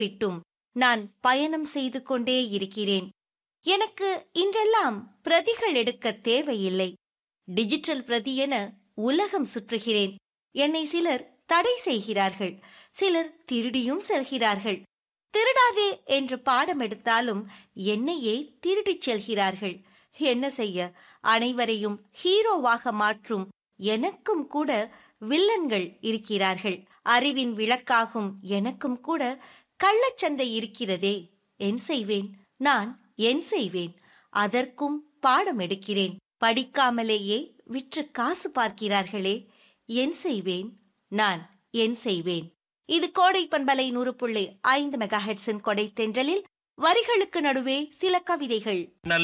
விட்டும் நான் பயணம் செய்து கொண்டே இருக்கிறேன். எனக்கு இன்றெல்லாம் பிரதிகள் எடுக்க தேவையில்லை. டிஜிட்டல் பிரதி என உலகம் சுற்றுகிறேன். என்னை சிலர் தடை செய்கிறார்கள், சிலர் திருடியும் செல்கிறார்கள். திருடாதே என்று பாடம் எடுத்தாலும் என்னையே திருடிச் செல்கிறார்கள். என்ன செய்ய? அனைவரையும் ஹீரோவாக மாற்றும் எனக்கும் கூட வில்லன்கள் இருக்கிறார்கள். அறிவின் விளக்காகும் எனக்கும் கூட கள்ளச்சந்தை இருக்கிறதே. என் செய்வேன்? நான் என் செய்வேன்? அதற்கும் பாடம் எடுக்கிறேன். படிக்காமலேயே விற்று காசு பார்க்கிறார்களே. என் செய்வேன்? நான் என் செய்வேன்? இது கோடை பண்பலை 100.5 மெகாஹெர்ட்ஸின் கொடை தென்றலில் வரிகளுக்கு நடுவே சில கவிதைகள்.